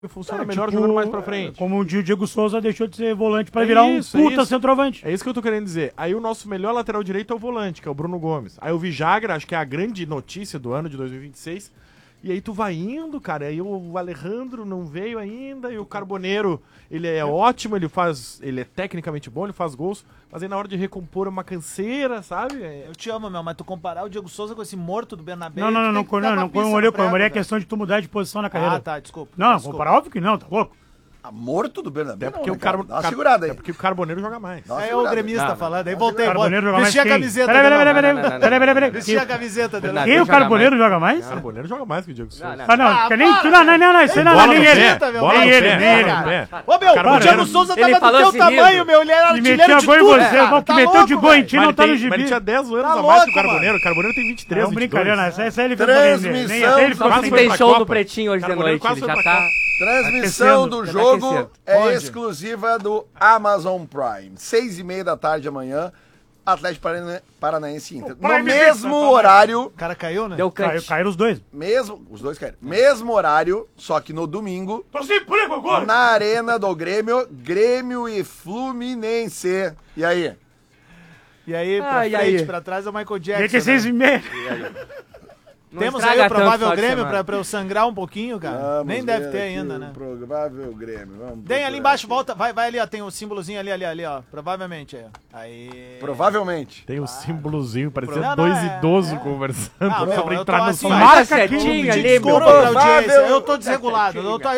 funciona melhor jogando mais pra frente. Como um dia o Diego Souza deixou de ser volante pra virar um puta centroavante. É isso que eu tô querendo dizer. Aí o nosso melhor lateral direito é o volante, que é o Bruno Gomes. Aí o Vijagra, acho que é a grande notícia do ano de 2026. E aí tu vai indo, cara, aí o Alejandro não veio ainda, e o Carboneiro, ele é ótimo, ele é tecnicamente bom, ele faz gols, mas aí na hora de recompor é uma canseira, sabe? Eu te amo, meu, mas tu comparar o Diego Souza com esse morto do Bernabéu... Não comemorei a questão de tu mudar de posição na carreira. Ah, tá, desculpa. Não, comparar óbvio que não, tá louco? Morto do Bernabéu? É porque não, o cara, dá uma segurada aí. É porque o Carboneiro joga mais. É o gremista falando, aí voltei. Vestir a camiseta. Peraí. Vestir a camiseta dele. Quem o Carboneiro joga mais? O Carboneiro joga mais que o Diego Souza. Não, isso aí não, nem ele. Nem ele. Ô, meu, o Diego Souza tava do teu tamanho, meu, ele era artilheiro de tudo. O que meteu de gol em ti não tá no gibi. Mas ele tinha 10 anos a mais que o Carboneiro. O Carboneiro tem 23 anos. É brincadeira, essa ele Só se tem show do Pretinho hoje de noite, ele já tá... Transmissão do jogo é exclusiva do Amazon Prime. 6h30 da tarde amanhã, Atlético Paranaense Inter. No mesmo horário... O cara caiu, né? Caíram os dois. Os dois caíram. Mesmo horário, só que no domingo, na Arena do Grêmio e Fluminense. E aí? E aí, pra frente, pra trás é o Michael Jackson. Tem que ser 6h30. Temos aí o provável Grêmio pra eu sangrar um pouquinho, cara. Nem deve ter ainda, né? Provável Grêmio. Tem ali embaixo, volta, vai ali, ó. Tem o símbolozinho ali, ó. Provavelmente aí. Provavelmente. Tem um símbolozinho, parecendo dois idosos conversando. Pra entrar no assim, marca certinho ali, desculpa pra audiência. Eu tô desregulado.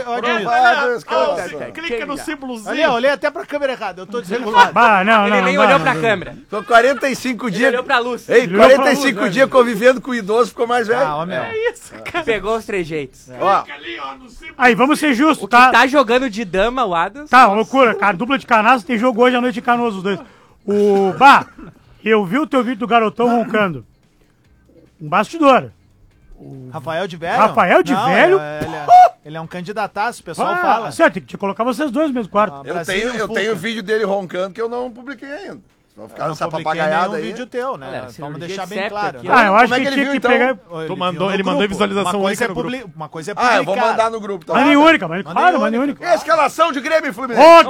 Clica no símbolozinho. Ali, eu olhei até pra câmera errada. Eu tô desregulado. Ele nem olhou pra câmera. Tô 45 dias. Ele olhou pra luz. Ei, 45 dias convivendo com o idoso, ficou mais velho. É isso, cara. Pegou os trejeitos. Aí, vamos ser justos, tá? Tá jogando de dama, o Adams. Tá, loucura, cara. Dupla de Canaço tem jogo hoje à noite de Canoas, os dois. Eu vi o teu vídeo do garotão roncando. Um bastidor. Rafael de Velho? Rafael de Velho? Ele é um candidataço, o pessoal fala. Certo, tem que colocar vocês dois no mesmo quarto. Eu tenho vídeo dele roncando que eu não publiquei ainda. Vão ficar nessa papagaiada aí. Vídeo teu, né? Vamos deixar bem claro. Eu acho que tinha que pegar... Ele mandou visualização única no grupo. Uma coisa é publicar. Eu vou mandar no grupo. Tá? Manda única, claro, manda única. Escalação de Grêmio e Fluminense. Ô,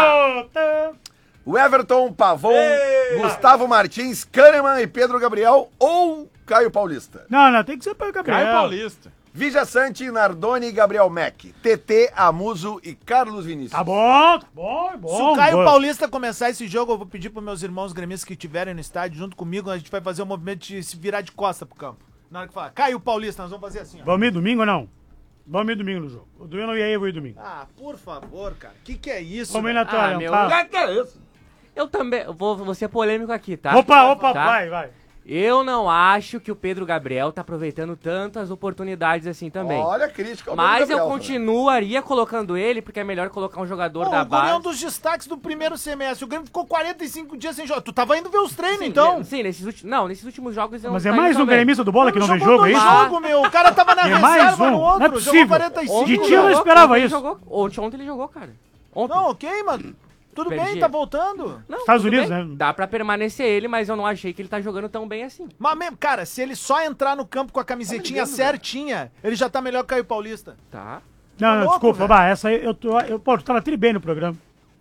Grêmio! O Everton, Pavon, Gustavo Martins, Kahneman e Pedro Gabriel ou Caio Paulista? Não, tem que ser Caio Gabriel. Caio Paulista. Vija Sante, Nardoni e Gabriel Mack. TT, Amuso e Carlos Vinícius. Tá bom. Se o Caio Paulista começar esse jogo, eu vou pedir pros meus irmãos gremistas que estiverem no estádio junto comigo, a gente vai fazer o movimento de se virar de costa pro campo. Na hora que falar, Caio Paulista, nós vamos fazer assim, ó. Vamos ir domingo ou não? Vamos ir domingo no jogo. O domingo não ia ir, eu vou ir domingo. Por favor, cara. Que é isso? Vamos ir na tua, Que é isso? Eu também, vou ser polêmico aqui, tá? Opa, tá? vai. Eu não acho que o Pedro Gabriel tá aproveitando tantas oportunidades assim também. Olha a crítica ao Mas Pedro Gabriel, eu continuaria colocando ele, porque é melhor colocar um jogador da base. O é um dos destaques do primeiro semestre. O Grêmio ficou 45 dias sem jogo. Tu tava indo ver os treinos, então? Sim, nesses últimos jogos... Mas é mais um gremista do Bola que não vê jogo, é isso? Meu. O cara tava na reserva no outro. Não é possível. 45. De ti eu não esperava isso. Ontem ele jogou, cara. Não, ok, mano. Tudo bem, tá voltando. Não, Estados Unidos, né? Dá pra permanecer ele, mas eu não achei que ele tá jogando tão bem assim. Mas mesmo, cara, se ele só entrar no campo com a camisetinha certinha, ele já tá melhor que o Caio Paulista. Tá. Não, desculpa, essa aí Pô, tu tava tri bem no programa.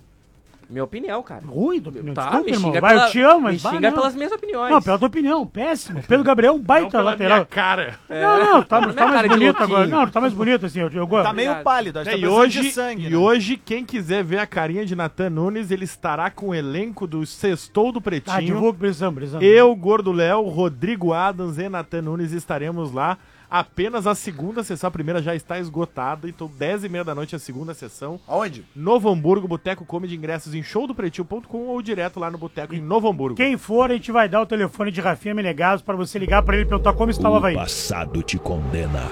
Minha opinião, cara. Ruim tua opinião. Tá, desculpa, irmão. Eu te amo, mas... Me xinga pelas minhas opiniões. Não, pela tua opinião, péssimo. Pedro Gabriel é um baita lateral. Minha cara. Não, tá mais bonito agora. Não, tá mais bonito assim, eu gosto. Tá meio pálido, acho que tá hoje, de sangue, e hoje, quem quiser ver a carinha de Natan Nunes, ele estará com o elenco do Sextou do Pretinho. Divulgo, precisamos. Eu, Gordo Léo, Rodrigo Adams e Natan Nunes estaremos lá. Apenas a segunda sessão, a primeira já está esgotada, então 10h30 da noite a segunda sessão. Aonde? Novo Hamburgo, Boteco Comedy, ingressos em showdopretinho.com ou direto lá no Boteco em Novo Hamburgo. Quem for, a gente vai dar o telefone de Rafinha Menegaso para você ligar para ele e perguntar como estava aí. O passado te condena.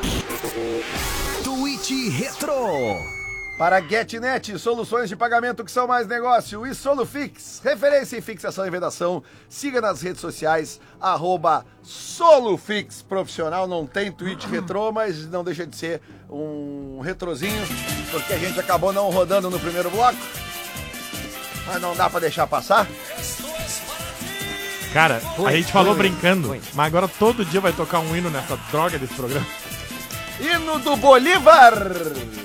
Tweet Retro. Para GetNet, soluções de pagamento que são mais negócio. E Solufix, referência em fixação e vedação. Siga nas redes sociais, @Solufix Profissional. Não tem tweet retrô, mas não deixa de ser um retrozinho, porque a gente acabou não rodando no primeiro bloco. Mas não dá pra deixar passar. Cara, a gente falou brincando, mas agora todo dia vai tocar um hino nessa droga desse programa. Hino do Bolívar!